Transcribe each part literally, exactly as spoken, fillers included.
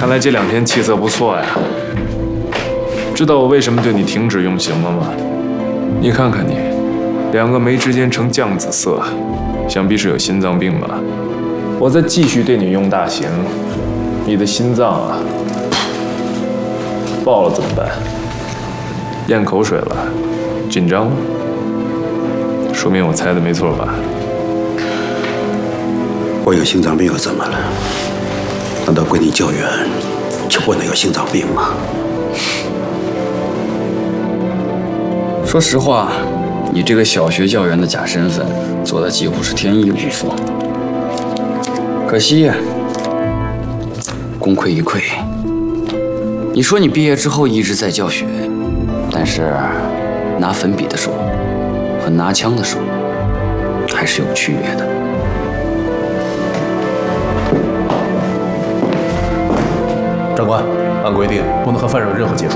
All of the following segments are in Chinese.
看来这两天气色不错呀。知道我为什么对你停止用刑了吗？你看看你，两个眉之间呈酱紫色，想必是有心脏病吧？我再继续对你用大刑，你的心脏啊爆了怎么办？咽口水了，紧张吗？说明我猜的没错吧？ 我有心脏病又怎么了？难道归你教员就不能有心脏病吗？ 说实话，你这个小学教员的假身份做的几乎是天衣无缝。可惜呀，功亏一篑。你说你毕业之后一直在教学，但是拿粉笔的手和拿枪的手还是有区别的。 长官，按规定不能和犯人有任何接触。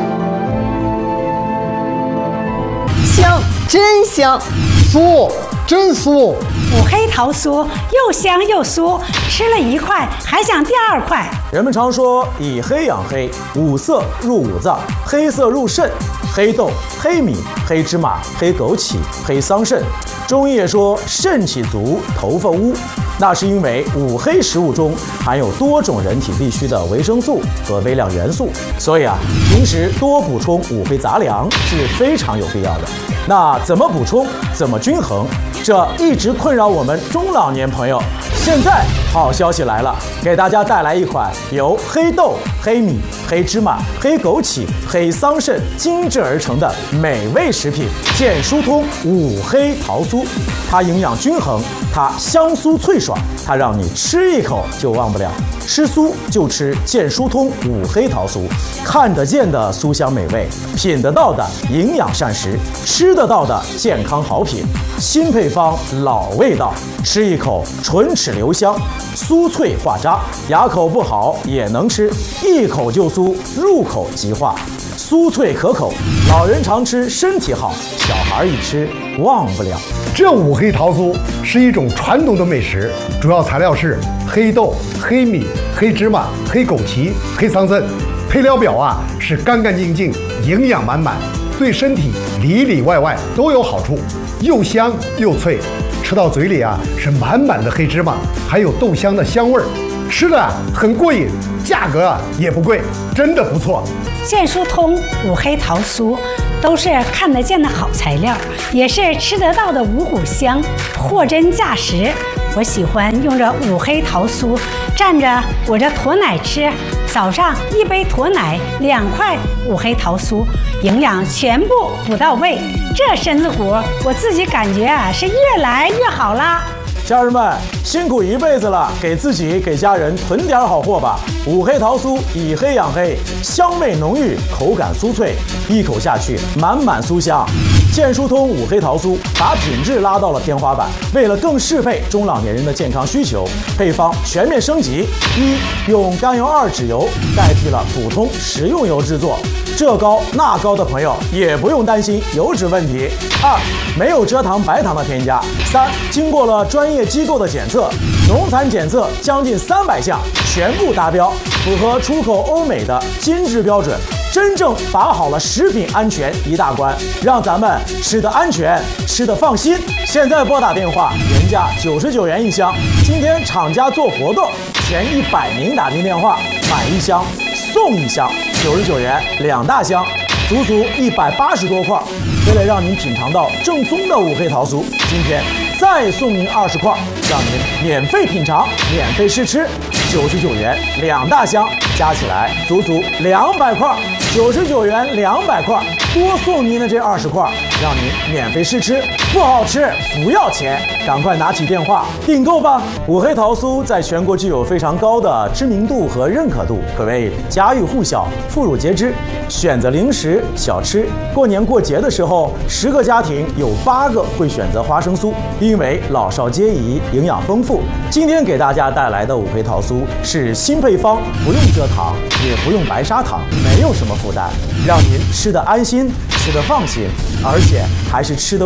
香，真香！ 酥，真酥！ 五黑桃酥又香又酥，吃了一块还想第二块。 人们常说以黑养黑，五色入五脏，黑色入肾，黑豆、黑米、黑芝麻、黑枸杞、黑桑葚。中医也说肾气足，头发乌，那是因为五黑食物中含有多种人体必需的维生素和微量元素，所以啊，平时多补充五黑杂粮是非常有必要的。那怎么补充，怎么均衡，这一直困扰我们中老年朋友。现在好消息来了，给大家带来一款由黑豆、黑米、黑芝麻、黑枸杞、黑桑葚精制而成的美味食品——健疏通五黑桃酥。它营养均衡，它香酥脆爽，它让你吃一口就忘不了。吃酥就吃健疏通五黑桃酥，看得见的酥香美味，品得到的营养膳食，吃得到的健康好品。新配方，老味道，吃一口唇齿留香，酥脆化渣，牙口不好也能吃，一口就酥，入口即化，酥脆可口。老人常吃身体好，小孩一吃忘不了。 这五黑桃酥是一种传统的美食，主要材料是黑豆、黑米、黑芝麻、黑枸杞、黑桑葚，配料表啊是干干净净，营养满满，对身体里里外外都有好处，又香又脆，吃到嘴里啊是满满的黑芝麻，还有豆香的香味儿，吃的很过瘾，价格啊也不贵，真的不错。 健疏通五黑桃酥都是看得见的好材料，也是吃得到的五谷香，货真价实。我喜欢用这五黑桃酥蘸着我这驼奶吃，早上一杯驼奶，两块五黑桃酥，营养全部补到位。这身子骨我自己感觉啊是越来越好啦。 家人们辛苦一辈子了，给自己给家人囤点好货吧。五黑桃酥以黑养黑，香味浓郁，口感酥脆，一口下去满满酥香。健疏通五黑桃酥把品质拉到了天花板，为了更适配中老年人的健康需求，配方全面升级：一、用甘油二酯油代替了普通食用油制作，这高那高的朋友也不用担心油脂问题。二、没有蔗糖白糖的添加。三、经过了专业机构的检测，农残检测将近三百项全部达标，符合出口欧美的金质标准，真正把好了食品安全一大关，让咱们吃得安全，吃得放心。现在拨打电话，原价九十九元一箱，今天厂家做活动，前一百名打进电话买一箱送一箱，九十九元两大箱，足足一百八十多块。为了让您品尝到正宗的五黑桃酥，今天再送您二十块，让您免费品尝，免费试吃，九十九元两大箱，加起来足足两百块，九十九元两百块，多送您的这二十块，让您免费试吃，不好吃不要钱，赶快拿起电话订购吧！五黑桃酥在全国具有非常高的知名度和认可度，可谓家喻户晓、妇孺皆知。选择零食小吃，过年过节的时候，十个家庭有八个会选择花生酥，因为老少皆宜，营养丰富。今天给大家带来的五黑桃酥是新配方，不用蔗糖，也不用白砂糖，没有什么负担，让您吃得安心，吃得放心，而且还是吃得过瘾。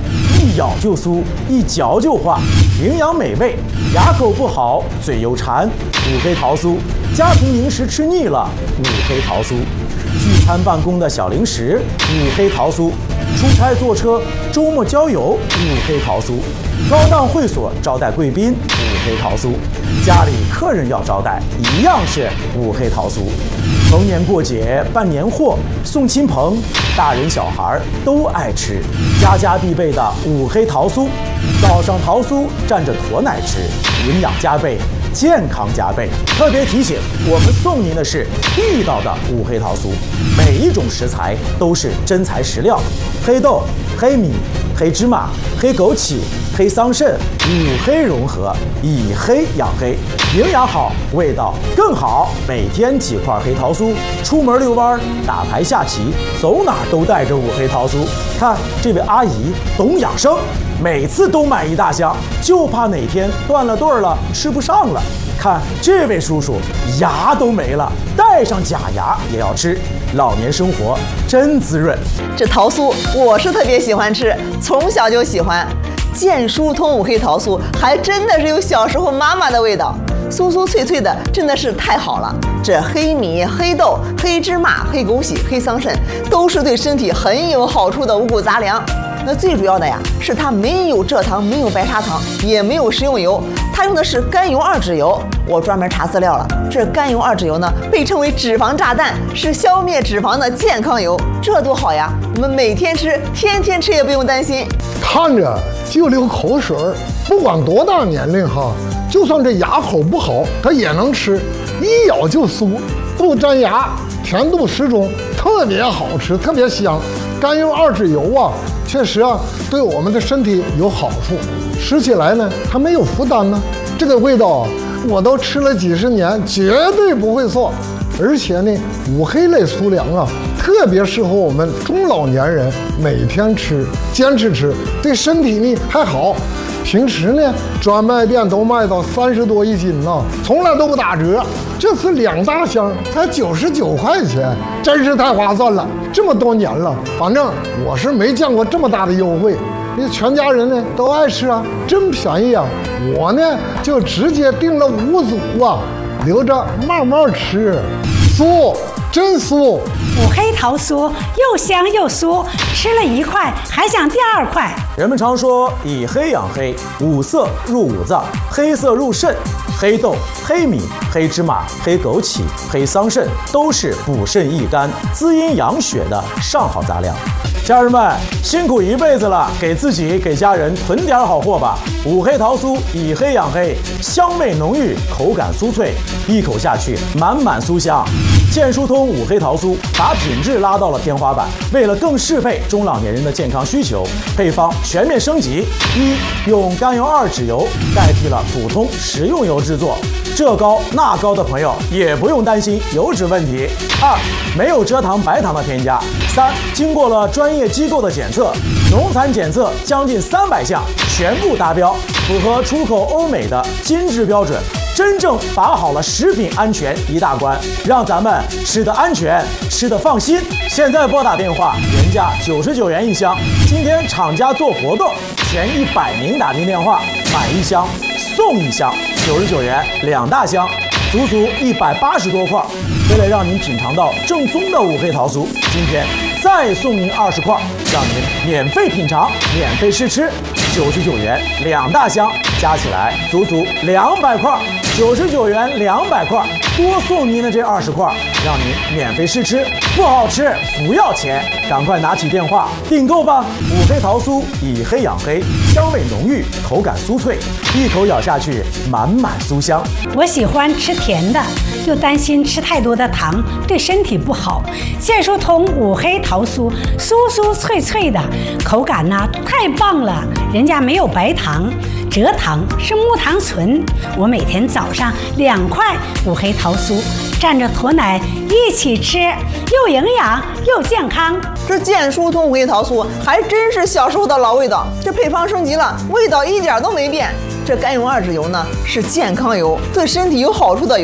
一咬就酥，一嚼就化，营养美味，牙口不好，嘴又馋。五黑桃酥，家庭零食吃腻了，五黑桃酥；聚餐办公的小零食，五黑桃酥；出差坐车，周末郊游，五黑桃酥；高档会所招待贵宾，五黑桃酥；家里客人要招待，一样是五黑桃酥。逢年过节办年货送亲朋，大人小孩都爱吃，家家必备的五黑桃酥。早上桃酥蘸着驼奶吃，营养加倍，健康加倍。特别提醒，我们送您的是地道的五黑桃酥，每一种食材都是真材实料，黑豆、黑米、黑芝麻、黑枸杞、黑桑葚，五黑融合，以黑养黑，营养好，味道更好。每天几块黑桃酥，出门遛弯、打牌下棋，走哪都带着五黑桃酥。看这位阿姨懂养生，每次都买一大箱，就怕哪天断了顿了，吃不上了。看这位叔叔牙都没了，带上假牙也要吃，老年生活真滋润。 这桃酥我是特别喜欢吃，从小就喜欢。健疏通五黑桃酥还真的是有小时候妈妈的味道，酥酥脆脆的，真的是太好了。这黑米、黑豆、黑芝麻、黑枸杞、黑桑葚，都是对身体很有好处的五谷杂粮。那最主要的呀，是它没有蔗糖，没有白砂糖，也没有食用油，它用的是甘油二酯油。我专门查资料了，这甘油二酯油呢，被称为脂肪炸弹，是消灭脂肪的健康油，这多好呀！我们每天吃，天天吃也不用担心。 看着就流口水儿，不管多大年龄哈，就算这牙口不好，它也能吃，一咬就酥，不粘牙，甜度适中，特别好吃，特别香。甘油二酯油啊，确实啊，对我们的身体有好处，吃起来呢还没有负担呢。这个味道啊，我都吃了几十年，绝对不会错。而且呢，五黑类粗粮啊，特别适合我们中老年人每天吃，坚持吃，对身体呢还好。平时呢，专卖店都卖到三十多一斤呢，从来都不打折。这次两大箱才九十九块钱，真是太划算了。这么多年了，反正我是没见过这么大的优惠。你全家人呢都爱吃啊，真便宜啊！我呢就直接订了五组啊，留着慢慢吃。酥，真酥！ 五黑桃酥又香又酥，吃了一块还想第二块。 人们常说以黑养黑，五色入五脏，黑色入肾。黑豆、黑米、黑芝麻、黑枸杞、黑桑葚都是补肾益肝、滋阴养血的上好杂粮。家人们辛苦一辈子了，给自己给家人囤点好货吧。五黑桃酥以黑养黑，香味浓郁，口感酥脆，一口下去满满酥香。健疏通五黑桃酥把品质拉到了天花板，为了更适配中老年人的健康需求，配方全面升级：一、用甘油二酯油代替了普通食用油制作，这高那高的朋友也不用担心油脂问题；二、没有蔗糖白糖的添加；三、经过了专业机构的检测，农残检测将近三百项全部达标，符合出口欧美的金质标准。真正把好了食品安全一大关，让咱们吃得安全，吃得放心。现在拨打电话，原价九十九元一箱，今天厂家做活动，前一百名打进电话买一箱送一箱，九十九元两大箱，足足一百八十多块。为了让您品尝到正宗的五黑桃酥，今天再送您二十块，让您免费品尝，免费试吃。九十九元两大箱，加起来足足两百块。九十九元两百块，多送您的这二十块，让您免费试吃，不好吃不要钱，赶快拿起电话订购吧！五黑桃酥以黑养黑，香味浓郁，口感酥脆，一口咬下去满满酥香。 我喜欢吃甜的，又担心吃太多的糖对身体不好。健疏通五黑桃酥，酥酥脆脆的，口感呢太棒了。人家没有白糖，蔗糖是木糖醇。我每天早上两块五黑桃酥，蘸着驼奶一起吃，又营养又健康。 这健疏通五黑桃酥还真是小时候的老味道，这配方升级了，味道一点都没变。这甘油二酯油呢是健康油，对身体有好处的油。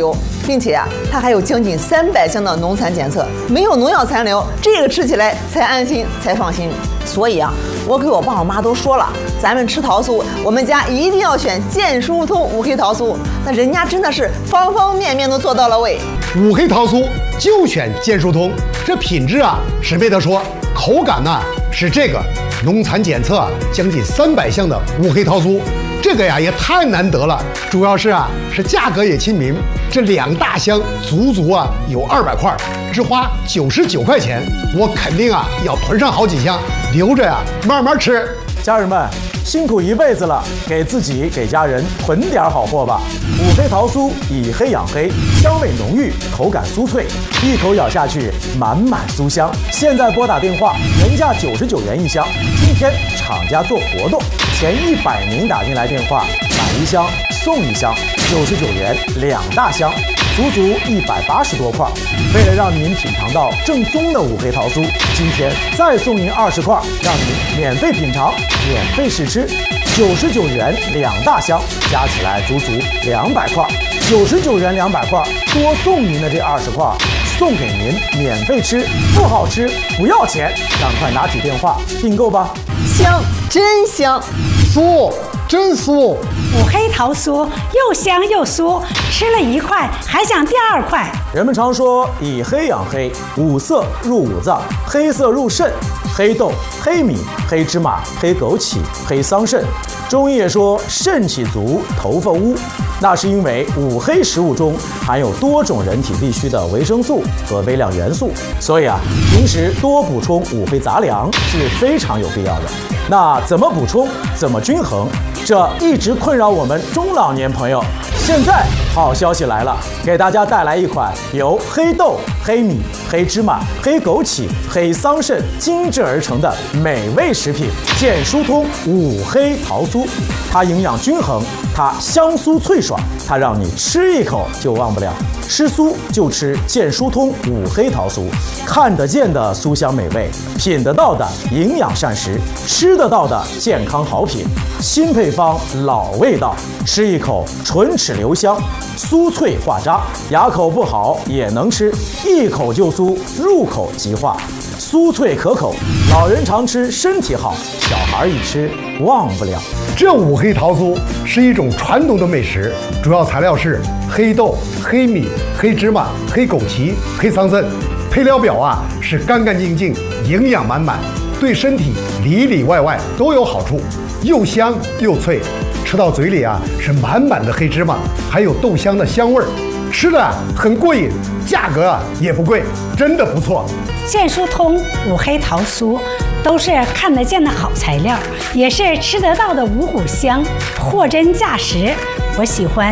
并且啊，它还有将近三百项的农残检测，没有农药残留，这个吃起来才安心才放心。所以啊，我给我爸我妈都说了，咱们吃桃酥，我们家一定要选健疏通五黑桃酥。那人家真的是方方面面都做到了位。 五黑桃酥就选健疏通，这品质啊是没得说，口感呢、啊、是这个农残检测将近三百项的五黑桃酥，这个呀也太难得了。主要是啊是价格也亲民，这两大箱足足啊有二百块，只花九十九块钱，我肯定啊要囤上好几箱，留着呀慢慢吃。 家人们，辛苦一辈子了，给自己给家人囤点好货吧。五黑桃酥以黑养黑，香味浓郁，口感酥脆，一口咬下去满满酥香。现在拨打电话，原价九十九元一箱，今天厂家做活动，前一百名打进来电话买一箱送一箱，九十九元两大箱，足足一百八十多块。为了让您品尝到正宗的五黑桃酥，今天再送您二十块，让您免费品尝，免费试吃。九十九元两大箱，加起来足足两百块。九十九元两百块，多送您的这二十块，送给您免费吃，不好吃不要钱，赶快拿起电话订购吧。 香，真香， 酥，真酥。 五黑桃酥又香又酥，吃了一块还想第二块。 人们常说以黑养黑，五色入五脏，黑色入肾，黑豆、黑米、黑芝麻、黑枸杞、黑桑葚。中医也说肾气足，头发乌，那是因为五黑食物中含有多种人体必需的维生素和微量元素，所以啊，平时多补充五黑杂粮是非常有必要的。那怎么补充，怎么均衡，这一直困扰我们中老年朋友。现在好消息来了，给大家带来一款由黑豆、黑米、黑芝麻、黑枸杞、黑桑葚精制而成的美味食品——健疏通五黑桃酥。它营养均衡，它香酥脆爽，它让你吃一口就忘不了。吃酥就吃健疏通五黑桃酥，看得见的酥香美味，品得到的营养膳食，吃得到的健康好品。新配方，老味道，吃一口唇齿留香，酥脆化渣，牙口不好也能吃，一口就酥，入口即化，酥脆可口，老人常吃身体好，小孩一吃忘不了。 这五黑桃酥是一种传统的美食，主要材料是黑豆、黑米、黑芝麻、黑枸杞、黑桑葚，配料表啊是干干净净，营养满满，对身体里里外外都有好处，又香又脆，吃到嘴里啊是满满的黑芝麻，还有豆香的香味儿，吃的很过瘾，价格啊也不贵，真的不错。 健疏通五黑桃酥都是看得见的好材料，也是吃得到的五谷香，货真价实。我喜欢